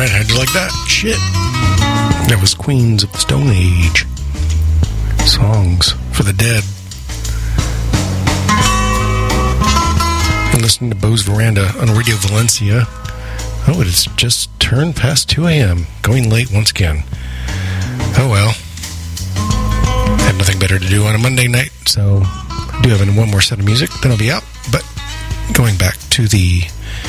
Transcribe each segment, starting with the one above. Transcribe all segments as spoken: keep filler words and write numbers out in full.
right, how'd you like that? Shit. That was Queens of the Stone Age. Songs for the Dead. And listening to Bo's Veranda on Radio Valencia. Oh, it has just turned past two a.m. Going late once again. Oh well. Had nothing better to do on a Monday night, so I do have one more set of music, then I'll be out. But going back to the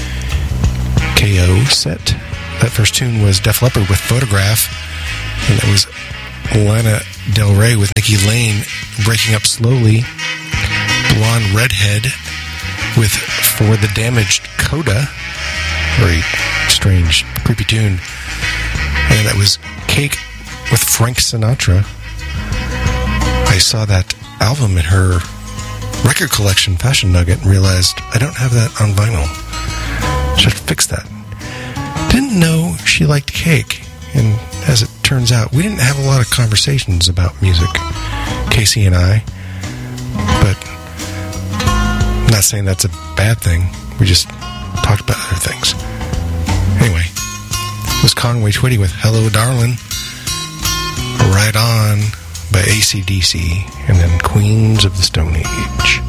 K O set, that first tune was Def Leppard with Photograph, and that was Lana Del Rey with Nikki Lane, Breaking Up Slowly, Blonde Redhead with For the Damaged Coda, very strange, creepy tune, and that was Cake with Frank Sinatra. I saw that album in her record collection, Fashion Nugget, and realized I don't have that on vinyl. Should fix that. Didn't know she liked Cake, and as it turns out, we didn't have a lot of conversations about music, Casey and I, but I'm not saying that's a bad thing. We just talked about other things. Anyway, it was Conway Twitty with Hello Darlin', Right On by A C D C, and then Queens of the Stone Age.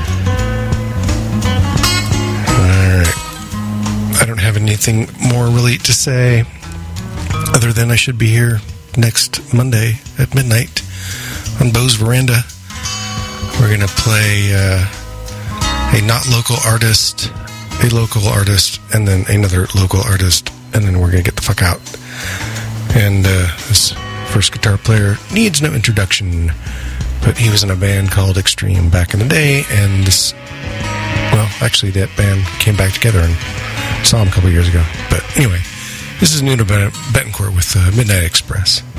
Alright. I don't have anything more really to say other than I should be here next Monday at midnight on Bo's Veranda. We're going to play uh, a not local artist, a local artist, and then another local artist, and then we're going to get the fuck out. And uh, this first guitar player needs no introduction, but he was in a band called Extreme back in the day, and this, well, actually that band came back together and saw him a couple years ago. But anyway, this is Nuno Betancourt with uh, Midnight Express.